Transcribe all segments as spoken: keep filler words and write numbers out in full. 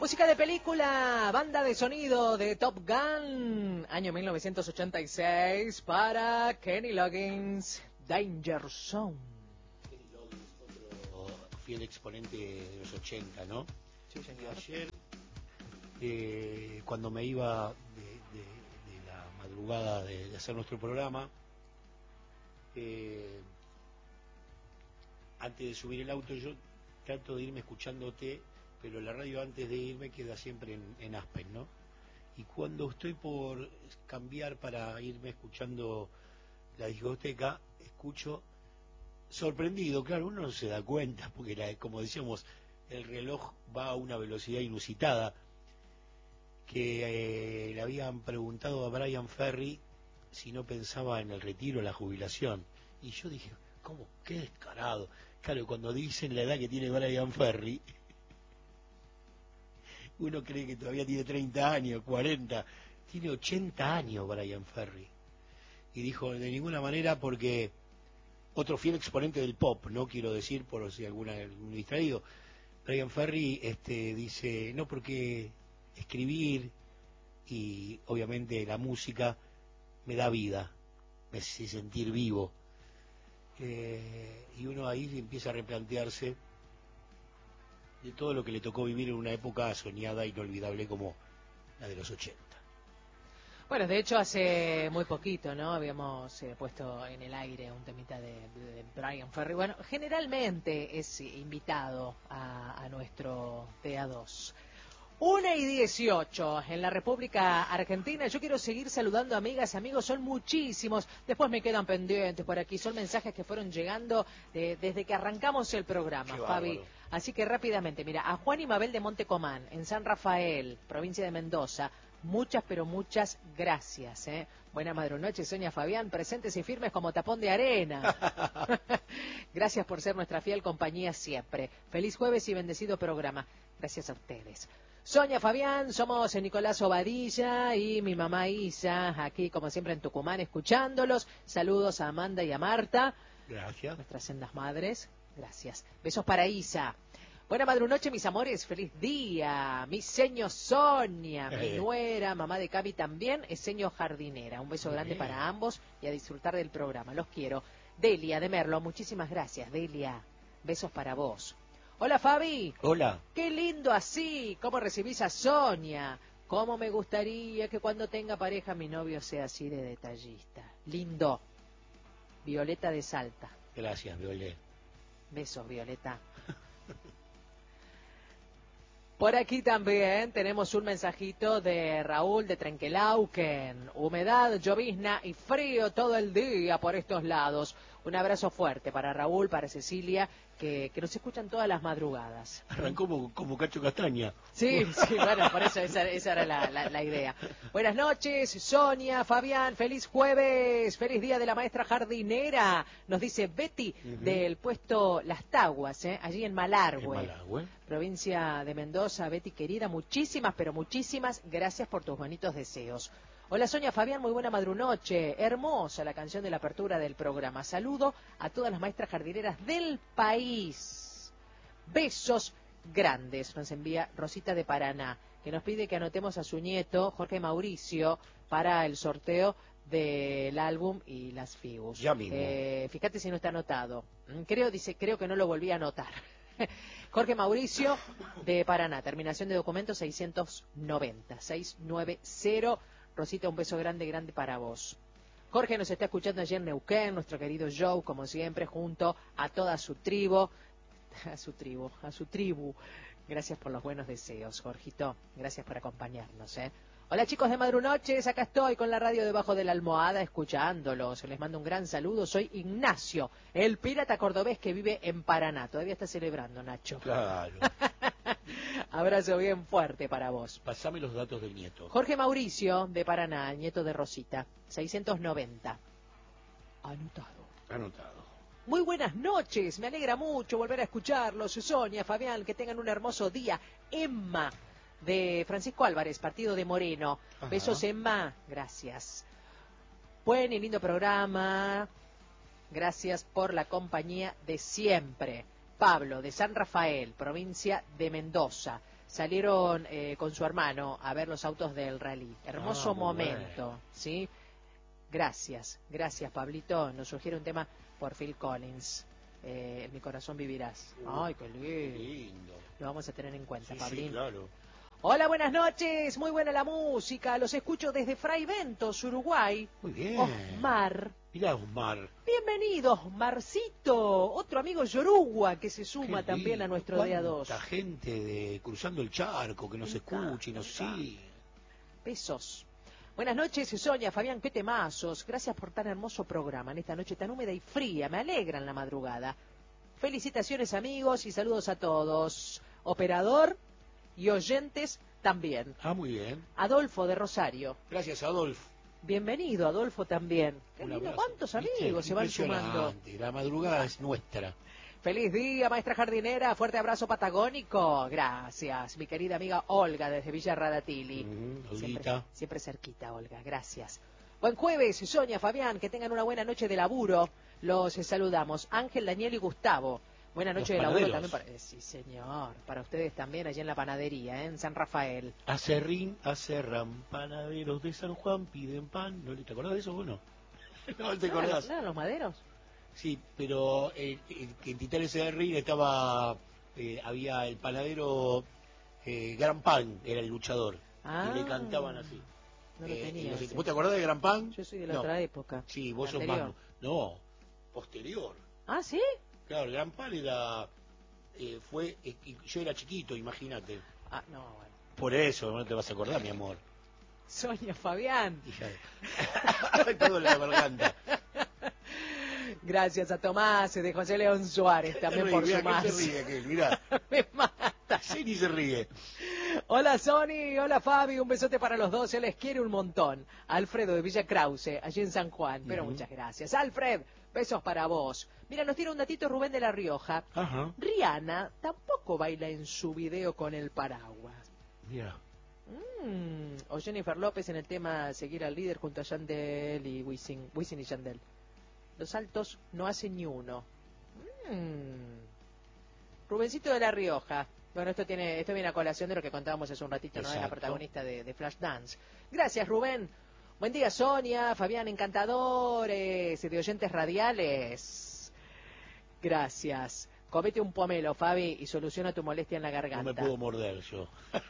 Música de película, banda de sonido de Top Gun, año mil novecientos ochenta y seis, para Kenny Loggins, Danger Zone. Kenny Loggins, otro fiel exponente de los ochenta, ¿no? Sí, señor. Y ayer, eh, cuando me iba de, de, de la madrugada de, de hacer nuestro programa, eh, antes de subir el auto, yo trato de irme escuchándote, pero la radio antes de irme queda siempre en, en Aspen, ¿no? Y cuando estoy por cambiar para irme escuchando la discoteca, escucho sorprendido, claro, uno no se da cuenta, porque la, como decíamos, el reloj va a una velocidad inusitada, que eh, le habían preguntado a Brian Ferry si no pensaba en el retiro, la jubilación, y yo dije, ¿cómo? Qué descarado. Claro, cuando dicen la edad que tiene Brian Ferry, uno cree que todavía tiene treinta años, cuarenta, tiene ochenta años Brian Ferry. Y dijo, de ninguna manera, porque otro fiel exponente del pop, no quiero decir por si alguna algún distraído, Brian Ferry este, dice, no, porque escribir y obviamente la música me da vida, me hace sentir vivo. Eh, y uno ahí empieza a replantearse de todo lo que le tocó vivir en una época soñada e inolvidable como la de los ochenta. Bueno, de hecho hace muy poquito, ¿no? Habíamos eh, puesto en el aire un temita de, de Brian Ferry. Bueno, generalmente es invitado a, a nuestro T A dos. Una y dieciocho en la República Argentina. Yo quiero seguir saludando amigas, amigos, son muchísimos. Después me quedan pendientes por aquí. Son mensajes que fueron llegando de, desde que arrancamos el programa, Qué Fabi. bárbaro. Así que rápidamente, mira, a Juan y Mabel de Montecomán, en San Rafael, provincia de Mendoza. Muchas, pero muchas gracias, ¿eh? Buena madrunoche, Sonia Fabián, presentes y firmes como tapón de arena. Gracias por ser nuestra fiel compañía siempre. Feliz jueves y bendecido programa. Gracias a ustedes. Sonia Fabián, somos Nicolás Obadilla y mi mamá Isa, aquí como siempre en Tucumán, escuchándolos. Saludos a Amanda y a Marta. Gracias. Nuestras sendas madres. Gracias. Besos para Isa. Buena madrunoche, mis amores, feliz día. Mi seño Sonia, mi Eh. nuera, mamá de Cami también, es seño jardinera. Un beso Muy grande bien. para ambos y a disfrutar del programa. Los quiero. Delia de Merlo, muchísimas gracias, Delia. Besos para vos. Hola, Fabi. Hola. Qué lindo así. ¿Cómo recibís a Sonia? Cómo me gustaría que cuando tenga pareja mi novio sea así de detallista. Lindo. Violeta de Salta. Gracias, Violet. Besos, Violeta. Por aquí también tenemos un mensajito de Raúl de Trenquelauquen. Humedad, llovizna y frío todo el día por estos lados. Un abrazo fuerte para Raúl, para Cecilia, que, que nos escuchan todas las madrugadas. Arrancó como, como Cacho Castaña. Sí, sí, bueno, por eso esa, esa era la, la, la idea. Buenas noches, Sonia, Fabián, feliz jueves, feliz día de la maestra jardinera, nos dice Betty, Uh-huh. del puesto Las Taguas, ¿eh? Allí en Malargüe, En Malargüe. provincia de Mendoza. Betty querida, muchísimas, pero muchísimas gracias por tus bonitos deseos. Hola Sonia, Fabián, muy buena madrunoche, hermosa la canción de la apertura del programa. Saludo a todas las maestras jardineras del país. Besos grandes, nos envía Rosita de Paraná, que nos pide que anotemos a su nieto, Jorge Mauricio, para el sorteo del álbum y las Figus. Ya mismo. Eh, fíjate si no está anotado. Creo, dice, creo que no lo volví a anotar. Jorge Mauricio de Paraná, terminación de documento seiscientos noventa, seiscientos noventa. Rosita, un beso grande, grande para vos. Jorge nos está escuchando allí en Neuquén, nuestro querido Joe, como siempre, junto a toda su tribu. A su tribu, a su tribu. Gracias por los buenos deseos, Jorgito. Gracias por acompañarnos, ¿eh? Hola chicos de Madrunoches, acá estoy con la radio debajo de la almohada escuchándolos. Les mando un gran saludo. Soy Ignacio, el pirata cordobés que vive en Paraná. Todavía está celebrando, Nacho. Claro. Abrazo bien fuerte para vos. Pasame los datos del nieto. Jorge Mauricio de Paraná, el nieto de Rosita, seiscientos noventa. Anotado. Anotado. Muy buenas noches, me alegra mucho volver a escucharlos. Sonia, Fabián, que tengan un hermoso día. Emma, de Francisco Álvarez, partido de Moreno. Ajá. Besos, Emma, gracias. Buen y lindo programa. Gracias por la compañía de siempre. Pablo, de San Rafael, provincia de Mendoza. Salieron eh, con su hermano a ver los autos del rally. Hermoso Ah, muy momento, bueno. ¿sí? Gracias, gracias, Pablito. Nos sugiere un tema por Phil Collins. Eh, en mi corazón vivirás. Uh, Ay, qué lindo. Qué lindo. Lo vamos a tener en cuenta, Sí, Pablín. sí, claro. Hola, buenas noches. Muy buena la música. Los escucho desde Fray Ventos, Uruguay. Muy bien. Osmar. Mirá, Osmar. Bienvenido, Osmarcito. Otro amigo Yoruba que se suma Qué también a lindo. nuestro día dos. Cuánta gente de cruzando el charco que nos Me encanta, escucha y nos me encanta. sigue. Besos. Buenas noches, Sonia, Fabián, qué temazos. Gracias por tan hermoso programa en esta noche tan húmeda y fría. Me alegra en la madrugada. Felicitaciones, amigos, y saludos a todos. Operador y oyentes también. Ah, muy bien. Adolfo de Rosario. Gracias, Adolfo. Bienvenido, Adolfo, también. Qué Un lindo, abrazo. ¿cuántos ¿Viste? amigos se van sumando? Impresionante. La madrugada es nuestra. Feliz día, maestra jardinera. Fuerte abrazo patagónico. Gracias, mi querida amiga Olga desde Villa Radatili. Mm, Siempre, Olguita. siempre cerquita, Olga. Gracias. Buen jueves, Sonia, Fabián. Que tengan una buena noche de laburo. Los eh, saludamos. Ángel, Daniel y Gustavo. Buena noche Los de laburo panaderos. también para... eh, sí, señor. Para ustedes también, allí en la panadería, ¿eh? En San Rafael. Acerrín, acerran, panaderos de San Juan piden pan. ¿No te acordás de eso o no? No te ¿No eran, acordás. ¿no eran los maderos? Sí, pero eh, eh, que en Titanes de Rin estaba, eh, había el panadero eh, Gran Pan, era el luchador, Ah, y le cantaban así. no lo Eh, tenía. los- ese. ¿Vos te acordás de Gran Pan? Yo soy de la No. otra época. Sí, vos la sos anterior. más... No, posterior. Ah, ¿sí? Claro, el Gran Pan era... eh, fue... eh, y yo era chiquito, imagínate. Ah, no, bueno. Por eso, no te vas a acordar, mi amor. Sonia, Fabián. Hija de... Todo en la garganta. Gracias a Tomás de José León Suárez también por Mirá, sumarse. que se ríe aquel, mirá. Me mata. Sí, ni se ríe. Hola Sony, hola Fabi, un besote para los dos, se les quiere un montón. Alfredo de Villa Krause, allí en San Juan, pero Ujú. muchas gracias. Alfred, besos para vos. Mira, nos tira un datito Rubén de La Rioja. Ajá. Rihanna tampoco baila en su video con el paraguas. Mira. Mm, o Jennifer López en el tema Seguir al líder junto a Yandel y Wisin, Wisin y Yandel. Los altos no hacen ni uno. Mm. Rubencito de La Rioja. Bueno, esto tiene, esto viene a colación de lo que contábamos hace un ratito, ¿no? De la Exacto. protagonista de, de Flashdance. Gracias, Rubén. Buen día, Sonia, Fabián, encantadores, de oyentes radiales. Gracias. Comete un pomelo, Fabi, y soluciona tu molestia en la garganta. No me puedo morder yo.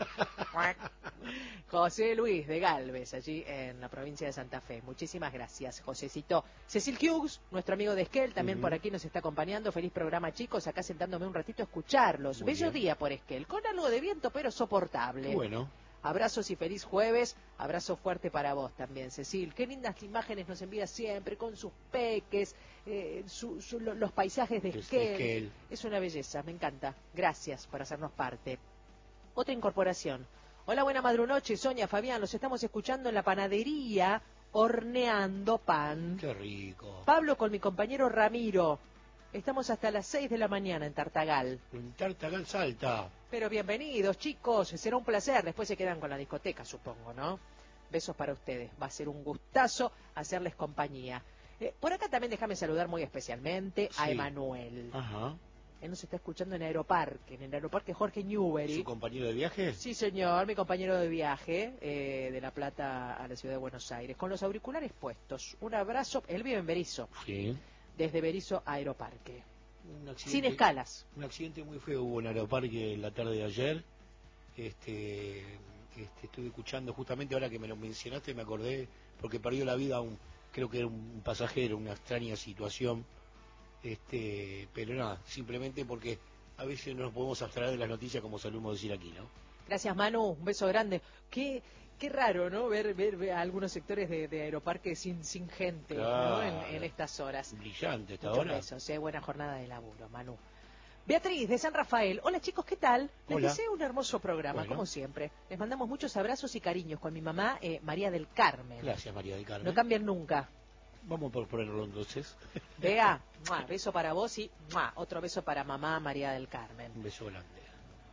José Luis de Galvez, allí en la provincia de Santa Fe. Muchísimas gracias, Josecito. Cecil Hughes, nuestro amigo de Esquel, también Ujú. por aquí nos está acompañando. Feliz programa, chicos. Acá sentándome un ratito a escucharlos. Muy Bello bien. día por Esquel, con algo de viento, pero soportable. Bueno, Abrazos y feliz jueves. Abrazo fuerte para vos también, Cecil. Qué lindas imágenes nos envía siempre, con sus peques, eh, su- su- lo- los paisajes de de Esquel. Esquel. Es una belleza, me encanta. Gracias por hacernos parte. Otra incorporación. Hola, buena madrunoche, Sonia, Fabián. Los estamos escuchando en la panadería, horneando pan. Qué rico. Pablo con mi compañero Ramiro. Estamos hasta las seis de la mañana en Tartagal. En Tartagal Salta. Pero bienvenidos, chicos. Será un placer. Después se quedan con la discoteca, supongo, ¿no? Besos para ustedes. Va a ser un gustazo hacerles compañía. Eh, por acá también déjame saludar muy especialmente a Sí. Emanuel. Ajá. Él nos está escuchando en Aeroparque, en el Aeroparque Jorge Newbery. ¿Su compañero de viaje? Sí, señor, mi compañero de viaje eh, de La Plata a la ciudad de Buenos Aires, con los auriculares puestos. Un abrazo. Él vive en Berizo, Sí. desde Berizo a Aeroparque. Un accidente, Sin escalas. Un accidente muy feo hubo en Aeroparque la tarde de ayer. Este, este, estuve escuchando justamente ahora que me lo mencionaste, me acordé, porque perdió la vida un, creo que era un pasajero, una extraña situación. Este, pero nada, simplemente porque a veces no nos podemos abstraer de las noticias como solemos decir aquí, ¿no? Gracias, Manu. Un beso grande. Qué, qué raro, ¿no? Ver, ver, ver algunos sectores de, de Aeroparque sin, sin gente, ¿no? Claro. En, en estas horas. Brillante hasta Muchos ahora. besos, ¿eh? Buena jornada de laburo, Manu. Beatriz, de San Rafael. Hola, chicos, ¿qué tal? Les Hola. deseo un hermoso programa, Bueno. como siempre. Les mandamos muchos abrazos y cariños con mi mamá, eh, María del Carmen. Gracias, María del Carmen. No cambian nunca. Vamos por ponerlo entonces. Bea, ¡mua! Beso para vos y ¡mua! Otro beso para mamá María del Carmen. Un beso grande.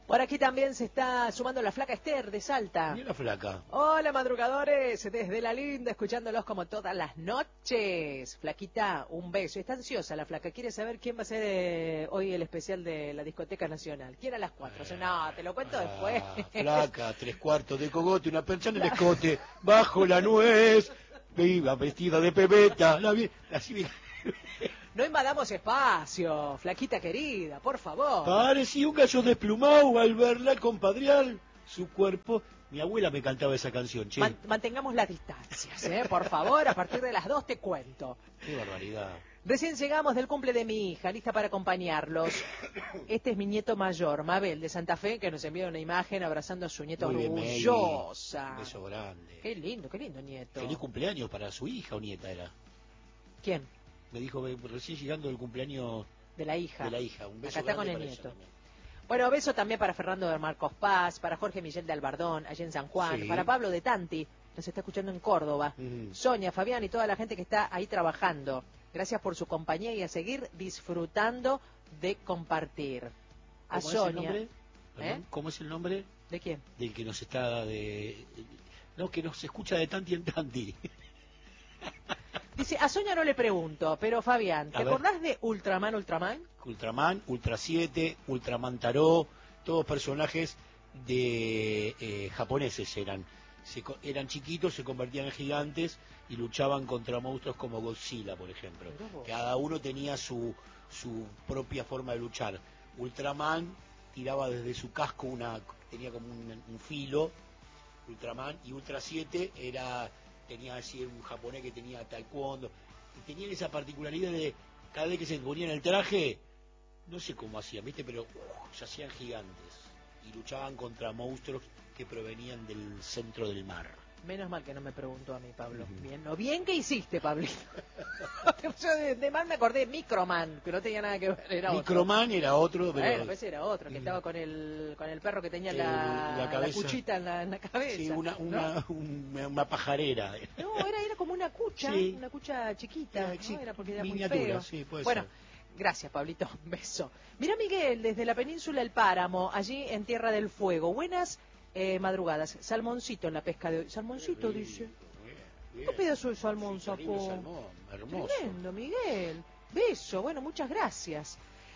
Por aquí también se está sumando la flaca Esther de Salta. Mira la flaca. Hola madrugadores, desde la linda, escuchándolos como todas las noches. Flaquita, un beso. Está ansiosa la flaca, quiere saber quién va a ser eh, hoy el especial de la Discoteca Nacional. ¿Quién a las cuatro? O sea, no, te lo cuento Ah, después. Flaca, tres cuartos de cogote, una percha en el escote, bajo la nuez, viva vestida de pebeta, la vi- así vi- No invadamos espacio, flaquita querida, por favor. parecía un gallo desplumado al verla compadrear su cuerpo. Mi abuela me cantaba esa canción, che. Man- mantengamos las distancias, ¿eh? Por favor, a partir de las dos te cuento. Qué barbaridad. Recién llegamos del cumple de mi hija, lista para acompañarlos. Este es mi nieto mayor, Mabel, de Santa Fe, que nos envía una imagen abrazando a su nieto Muy bien, May. orgullosa. Un beso grande. Qué lindo, qué lindo nieto. Feliz cumpleaños para su hija o nieta era. ¿Quién? Me dijo eh, recién llegando el cumpleaños De la hija. de la hija. Un beso Acá está grande con el para nieto. ella también. Bueno, beso también para Fernando de Marcos Paz, para Jorge Miguel de Albardón, allá en San Juan, Sí. para Pablo de Tanti, nos está escuchando en Córdoba, Mm. Sonia, Fabián y toda la gente que está ahí trabajando. Gracias por su compañía y a seguir disfrutando de compartir. A ¿Cómo es el Sonia. nombre? Perdón, ¿Eh? ¿Cómo es el nombre? ¿De quién? Del que nos está de... No, que nos escucha de tanti en tanti. Dice, a Sonia no le pregunto, pero Fabián, ¿te A ver. acordás de Ultraman Ultraman? Ultraman, Ultra siete, Ultraman Tarot, todos personajes de eh, japoneses eran. Se co- eran chiquitos, se convertían en gigantes y luchaban contra monstruos como Godzilla, por ejemplo. Mirá vos. Cada uno tenía su, su propia forma de luchar. Ultraman tiraba desde su casco una, tenía como un, un filo, Ultraman, y Ultra siete era, tenía así un japonés que tenía taekwondo, y tenían esa particularidad de cada vez que se ponían el traje, no sé cómo hacían, ¿viste? Pero uh, se hacían gigantes y luchaban contra monstruos que provenían del centro del mar. Menos mal que no me preguntó a mí, Pablo. Ujú. Bien, ¿no? Bien que hiciste, Pablito. Yo de, de mal me acordé de Microman, que no tenía nada que ver, era otro. Microman era otro, pero... Bueno, pues era otro, que estaba con el con el perro que tenía El- la, la la cabeza. cuchita en la, en la cabeza. Sí, una, ¿no? una, una, una pajarera. No, era, era como una cucha, Sí. una cucha chiquita, Era, ¿no? sí, Era porque era miniatura, muy feo. sí, puede Bueno, ser. gracias, Pablito, un beso. Mira, Miguel, desde la península El Páramo, allí en Tierra del Fuego. Buenas eh, madrugadas. Salmoncito en la pesca de hoy. Salmoncito, Bien, dice. bien, bien. ¿Qué pedazo de salmón Sí, terrible sacó? salmón, hermoso. Tremendo, Miguel. Beso, bueno, muchas gracias.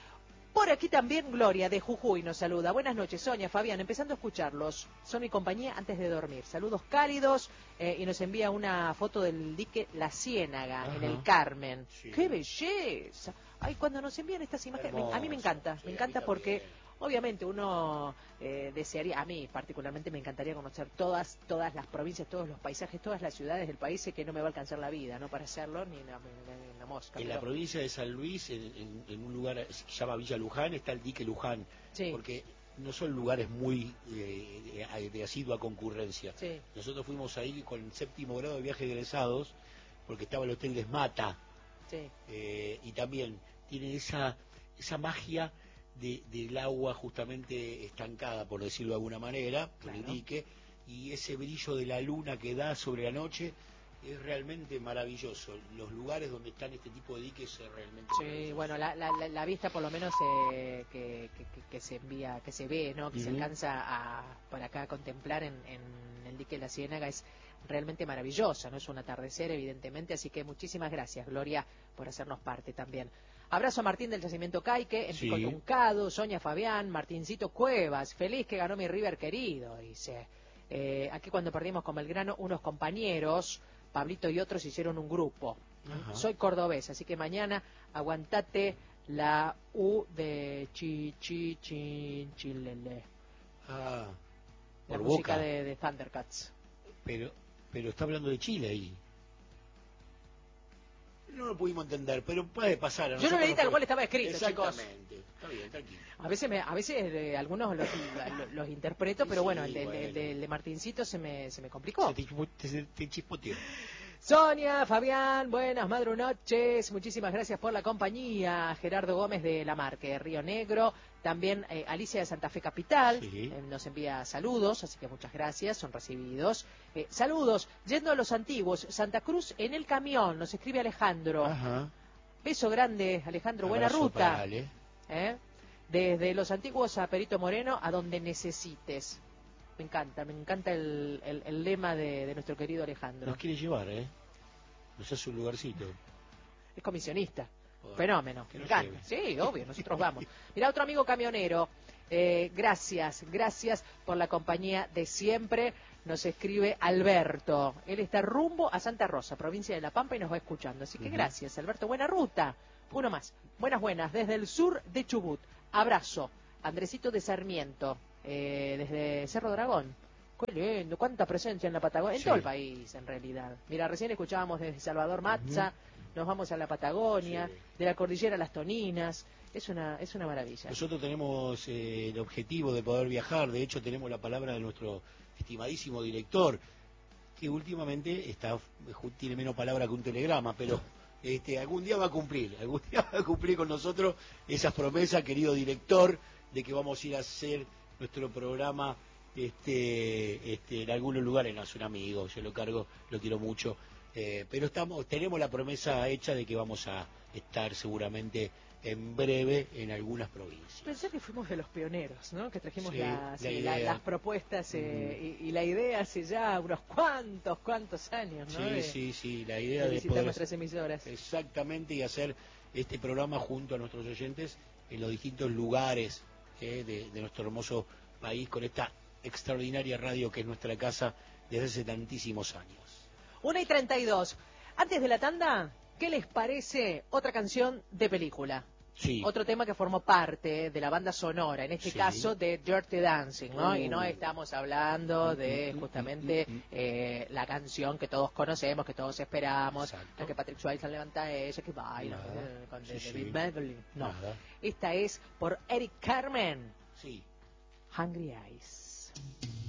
Por aquí también Gloria de Jujuy nos saluda. Buenas noches, Sonia, Fabián, empezando a escucharlos. Son mi compañía antes de dormir. Saludos cálidos eh, y nos envía una foto del dique La Ciénaga en Ajá. el Carmen. Sí. ¡Qué belleza! Ay, cuando nos envían estas imágenes, me- a mí me Hermoso. encanta, Sí, me a encanta mí porque también. obviamente uno eh, desearía, a mí particularmente me encantaría conocer todas todas las provincias, todos los paisajes, todas las ciudades del país. Sé que no me va a alcanzar la vida, no para hacerlo ni la, ni la mosca. En pero- la provincia de San Luis, en, en- en un lugar que se llama Villa Luján, está el dique Luján, Sí. porque no son lugares muy eh, de, de asidua concurrencia. Sí. Nosotros fuimos ahí con el séptimo grado de viaje de egresados, porque estaba el Hotel Desmata, Sí. eh, y también tiene esa, esa magia de, del agua justamente estancada, por decirlo de alguna manera, por el Claro. dique, y ese brillo de la luna que da sobre la noche es realmente maravilloso. Los lugares donde están este tipo de diques es realmente Sí, maravilloso. bueno, la, la, la- la vista por lo menos eh, que, que, que- que se envía, que se ve, ¿no? Que se Ujú. alcanza a por acá a contemplar en, en el dique de la Ciénaga es realmente maravillosa, ¿no? Es un atardecer, evidentemente, así que muchísimas gracias, Gloria, por hacernos parte también. Abrazo a Martín del Yacimiento Caique, en Sí. Pico Tuncado, Sonia Fabián, Martincito Cuevas, feliz que ganó mi River querido, dice. Eh, aquí cuando perdimos con Belgrano, unos compañeros, Pablito y otros hicieron un grupo. Ajá. Soy cordobés, así que mañana aguantate la U de chi chi chin chilele. Ah, La por música Boca. de, de Thundercats. Pero, pero está hablando de Chile ahí. No lo pudimos entender, pero puede pasar. a Yo no nosotros leí tal nos cual puede- estaba escrito, chicos. Exactamente. Está bien, tranquilo. A veces me, a veces eh, algunos los, los, los interpreto, pero Sí, bueno, el de, bueno. el de- el de Martincito se me, se me complicó. Se te, chispo- te- te chispoteó. Sonia, Fabián, buenas madrunoches, muchísimas gracias por la compañía. Gerardo Gómez de La Marque, Río Negro, también eh, Alicia de Santa Fe Capital, Sí. eh, nos envía saludos, así que muchas gracias, son recibidos. Eh, saludos, yendo a los antiguos, Santa Cruz en el camión, nos escribe Alejandro. Ajá. Beso grande, Alejandro, buena Abrazo ruta. para Ale. ¿Eh? Desde los antiguos a Perito Moreno, a donde necesites. Me encanta, me encanta el, el, el lema de, de nuestro querido Alejandro. Nos quiere llevar, ¿eh? Nos hace un lugarcito. Es comisionista. Bueno, Fenómeno, me encanta. Lleve. Sí, obvio, nosotros vamos. Mirá, otro amigo camionero. Eh, gracias, gracias por la compañía de siempre. Nos escribe Alberto. Él está rumbo a Santa Rosa, provincia de La Pampa, y nos va escuchando. Así que uh-huh. gracias, Alberto. Buena ruta. Uno más. Buenas, buenas. Desde el sur de Chubut. Abrazo. Andresito de Sarmiento. Eh, desde Cerro Dragón. Qué lindo. Cuánta presencia en la Patagonia. En sí. todo el país, en realidad. Mira, recién escuchábamos desde Salvador Matza. Uh-huh. Nos vamos a la Patagonia. Sí. De la cordillera a Las Toninas. Es una, es una maravilla. Nosotros tenemos eh, el objetivo de poder viajar. De hecho, tenemos la palabra de nuestro estimadísimo director, que últimamente está tiene menos palabra que un telegrama, pero este, algún día va a cumplir, algún día va a cumplir con nosotros esas promesas, querido director, de que vamos a ir a hacer nuestro programa este, este, en algunos lugares. No es un amigo, yo lo cargo, lo quiero mucho, eh, pero estamos tenemos la promesa hecha de que vamos a estar seguramente en breve en algunas provincias. Pensé que fuimos de los pioneros, ¿no? Que trajimos sí, las, la la, las propuestas eh, mm. y, y la idea hace ya unos cuantos, cuantos años, ¿no? Sí, de, sí, sí, la idea de, de visitar poder nuestras emisoras. Exactamente, y hacer este programa junto a nuestros oyentes en los distintos lugares eh, de, de nuestro hermoso país, con esta extraordinaria radio que es nuestra casa desde hace tantísimos años. Una y treinta y dos. Antes de la tanda, ¿qué les parece otra canción de película? Sí. Otro tema que formó parte de la banda sonora, en este sí. caso de Dirty Dancing, ¿no? Uh. Y no estamos hablando de justamente eh, la canción que todos conocemos, que todos esperamos, la que Patrick Swayze levanta ella, que baila, eh, con sí, David sí. Medley. No, Nada. Esta es por Eric Carmen. Sí. Hungry Eyes.